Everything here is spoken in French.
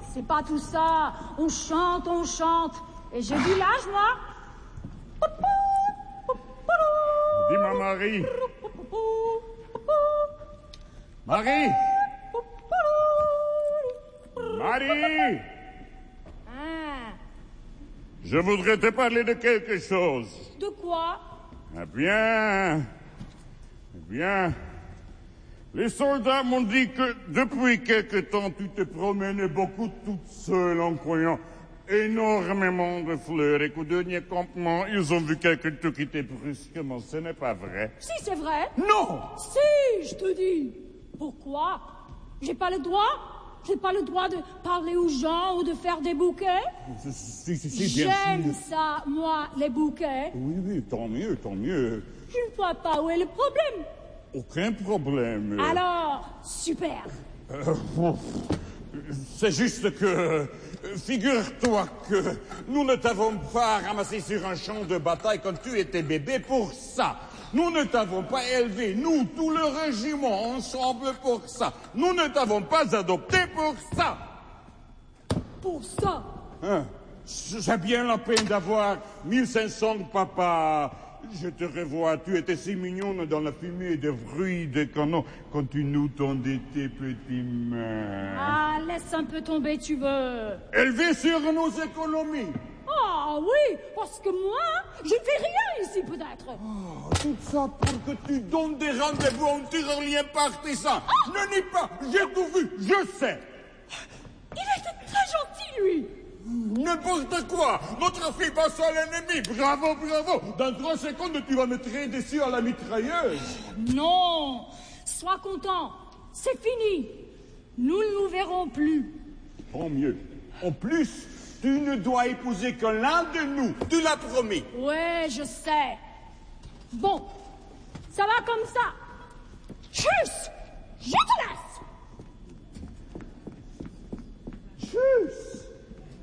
c'est pas tout ça. On chante, on chante. Et j'ai du l'âge, moi. Dis-moi, Marie. Marie. Marie. Hein? Je voudrais te parler de quelque chose. De quoi? Eh bien... Les soldats m'ont dit que depuis quelque temps, tu te promenais beaucoup toute seule en croyant énormément de fleurs et qu'au dernier campement, ils ont vu quelqu'un te quitter brusquement. Ce n'est pas vrai? Si, c'est vrai. Non! Si, je te dis. Pourquoi? J'ai pas le droit? J'ai pas le droit de parler aux gens ou de faire des bouquets? Si, bien J'aime sûr. ça, moi, les bouquets. Oui, tant mieux. Je ne vois pas où est le problème. Aucun problème. Alors, super. C'est juste que... Figure-toi que nous ne t'avons pas ramassé sur un champ de bataille quand tu étais bébé pour ça. Nous ne t'avons pas élevé, nous, tout le régiment, ensemble pour ça. Nous ne t'avons pas adopté pour ça. Pour ça. Hein? J'ai bien la peine d'avoir 1500 papas. Je te revois, tu étais si mignonne dans la fumée des bruits des canons quand tu nous tendais tes petites mains. Ah, laisse un peu tomber, tu veux. Élevé sur nos économies. Ah oui, parce que moi, je ne fais rien ici, peut-être. Oh, tout ça pour que tu donnes des rendez-vous en tyrolien partisan. Ne nie pas, j'ai tout vu, je sais. Il était très gentil, lui. N'importe quoi. Notre fille passe à l'ennemi. Bravo. Dans 3 secondes, tu vas me tirer dessus à la mitrailleuse. Non, sois content. C'est fini. Nous ne nous verrons plus. Tant mieux. En plus, tu ne dois épouser que l'un de nous. Tu l'as promis. Ouais, je sais. Bon, ça va comme ça. Tchuss!